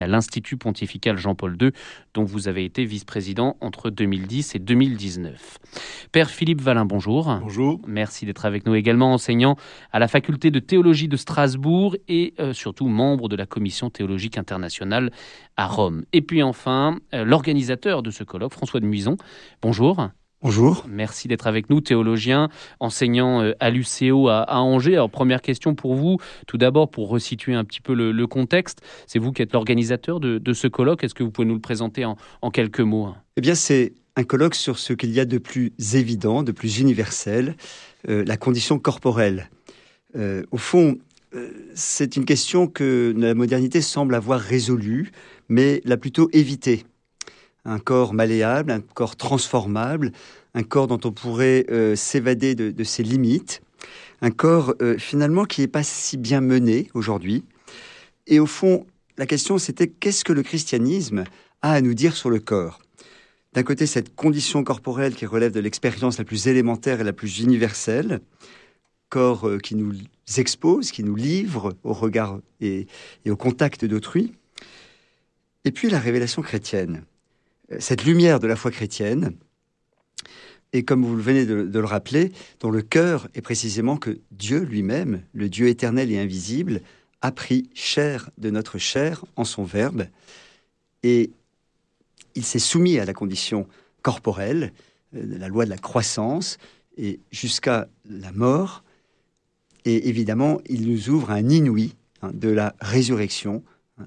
à l'Institut pontifical Jean-Paul II, dont vous avez été vice-président entre 2010 et 2019. Père Philippe Valin, bonjour. Bonjour. Merci d'être avec nous, également enseignant à la faculté de théologie de Strasbourg et surtout membre de la commission théologique internationale à Rome. Et puis enfin, l'organisateur de ce colloque, François de Muison. Bonjour. Bonjour. Merci d'être avec nous, théologien, enseignant à l'UCO à Angers. Alors, première question pour vous, tout d'abord pour resituer un petit peu le contexte. C'est vous qui êtes l'organisateur de ce colloque. Est-ce que vous pouvez nous le présenter en quelques mots ? Eh bien, c'est un colloque sur ce qu'il y a de plus évident, de plus universel, la condition corporelle. Au fond, c'est une question que la modernité semble avoir résolue, mais l'a plutôt évitée. Un corps malléable, un corps transformable, un corps dont on pourrait s'évader de ses limites, un corps finalement qui n'est pas si bien mené aujourd'hui. Et au fond, la question c'était qu'est-ce que le christianisme a à nous dire sur le corps ? D'un côté, cette condition corporelle qui relève de l'expérience la plus élémentaire et la plus universelle, corps qui nous expose, qui nous livre au regard et au contact d'autrui. Et puis la révélation chrétienne. Cette lumière de la foi chrétienne, et comme vous venez de le rappeler, dont le cœur est précisément que Dieu lui-même, le Dieu éternel et invisible, a pris chair de notre chair en son Verbe, et il s'est soumis à la condition corporelle, la loi de la croissance, et jusqu'à la mort, et évidemment, il nous ouvre un inouï de la résurrection,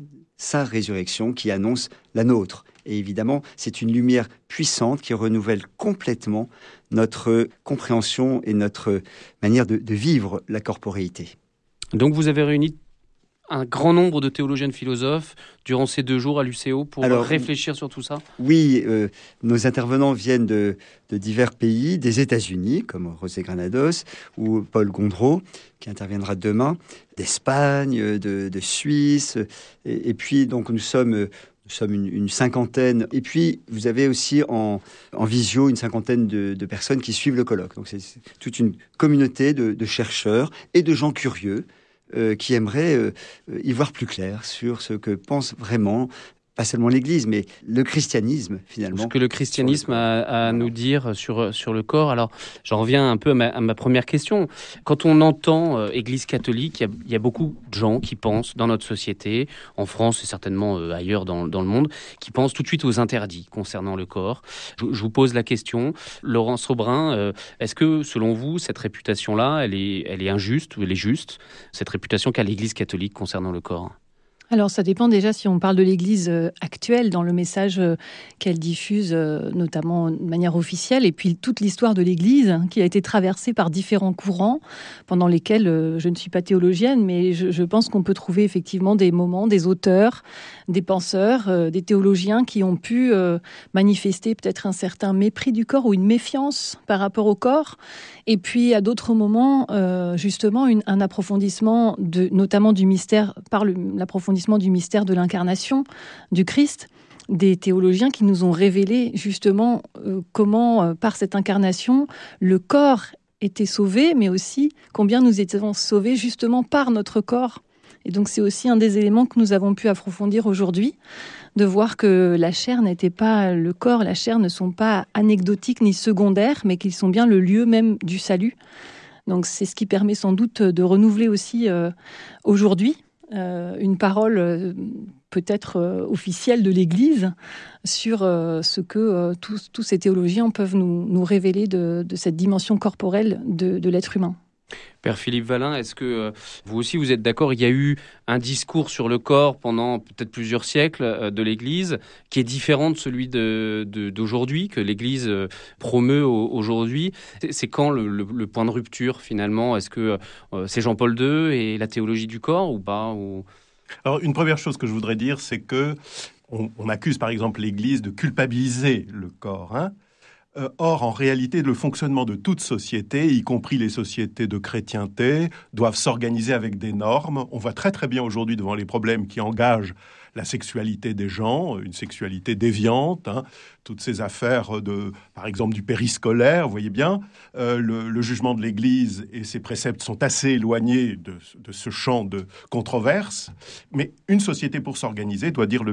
sa résurrection qui annonce la nôtre. Et évidemment, c'est une lumière puissante qui renouvelle complètement notre compréhension et notre manière de vivre la corporéité. Donc vous avez réuni un grand nombre de théologiens et de philosophes durant ces 2 jours à l'UCO pour réfléchir sur tout ça ? Oui, nos intervenants viennent de divers pays, des États-Unis, comme José Granados ou Paul Gondreau, qui interviendra demain, d'Espagne, de Suisse, et puis donc nous sommes une cinquantaine. Et puis, vous avez aussi en visio une cinquantaine de personnes qui suivent le colloque. Donc, c'est toute une communauté de chercheurs et de gens curieux qui aimeraient y voir plus clair sur ce que pense vraiment, pas seulement l'Église, mais le christianisme, finalement. Ce que le christianisme a à nous dire sur le corps. Alors, j'en reviens un peu à ma première question. Quand on entend Église catholique, il y a beaucoup de gens qui pensent, dans notre société, en France et certainement ailleurs dans le monde, qui pensent tout de suite aux interdits concernant le corps. Je vous pose la question, Laurent Sobrin, est-ce que, selon vous, cette réputation-là, elle est injuste ou elle est juste, cette réputation qu'a l'Église catholique concernant le corps ? Alors ça dépend déjà si on parle de l'Église actuelle dans le message qu'elle diffuse notamment de manière officielle et puis toute l'histoire de l'Église qui a été traversée par différents courants pendant lesquels je ne suis pas théologienne mais je pense qu'on peut trouver effectivement des moments, des auteurs, des penseurs, des théologiens qui ont pu manifester peut-être un certain mépris du corps ou une méfiance par rapport au corps et puis à d'autres moments justement un approfondissement notamment du mystère par l'approfondissement du mystère de l'incarnation du Christ, des théologiens qui nous ont révélé justement comment, par cette incarnation, le corps était sauvé, mais aussi combien nous étions sauvés justement par notre corps. Et donc c'est aussi un des éléments que nous avons pu approfondir aujourd'hui, de voir que la chair n'était pas le corps, la chair ne sont pas anecdotiques ni secondaires, mais qu'ils sont bien le lieu même du salut. Donc c'est ce qui permet sans doute de renouveler aussi aujourd'hui une parole peut-être officielle de l'Église sur ce que tous ces théologiens peuvent nous révéler de cette dimension corporelle de l'être humain. Père Philippe Valin, est-ce que vous aussi vous êtes d'accord ? Il y a eu un discours sur le corps pendant peut-être plusieurs siècles de l'Église qui est différent de celui d'aujourd'hui, que l'Église promeut aujourd'hui. C'est quand le point de rupture finalement ? Est-ce que c'est Jean-Paul II et la théologie du corps ou pas Alors une première chose que je voudrais dire, c'est que on accuse par exemple l'Église de culpabiliser le corps, Or, en réalité, le fonctionnement de toute société, y compris les sociétés de chrétienté, doivent s'organiser avec des normes. On voit très très bien aujourd'hui devant les problèmes qui engagent la sexualité des gens, une sexualité déviante, toutes ces affaires par exemple, du périscolaire, vous voyez bien, le jugement de l'Église et ses préceptes sont assez éloignés de ce champ de controverse, mais une société pour s'organiser doit dire le